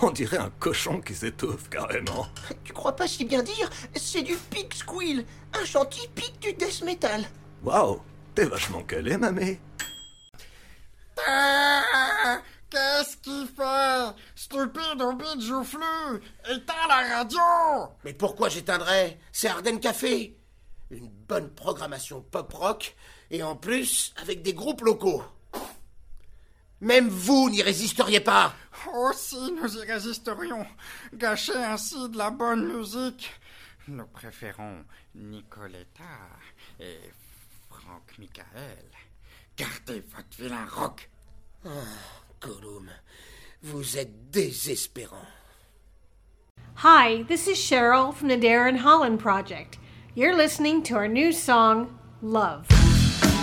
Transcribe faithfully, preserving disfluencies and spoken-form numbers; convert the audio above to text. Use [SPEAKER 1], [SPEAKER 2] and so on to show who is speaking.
[SPEAKER 1] On dirait un cochon qui s'étouffe carrément.
[SPEAKER 2] Tu crois pas si bien dire? C'est du pig squeal, un chant typique du death metal.
[SPEAKER 1] Waouh, t'es vachement calé, mamé.
[SPEAKER 3] Ah, qu'est-ce qu'il fait? Stupide au bide joufflu! Éteins la radio!
[SPEAKER 2] Mais pourquoi j'éteindrais? C'est Ardennes Café. Une bonne programmation pop-rock, et en plus, avec des groupes locaux. Même vous n'y résisteriez pas.
[SPEAKER 3] Aussi nous y résisterions. Gâcher ainsi de la bonne musique. Nous préférons Nicoletta et Franck Michael. Gardez votre vilain rock.
[SPEAKER 2] Oh, Gollum, vous êtes désespérant.
[SPEAKER 4] Hi, this is Cheryl from the Darren Holland Project. You're listening to our new song, Love.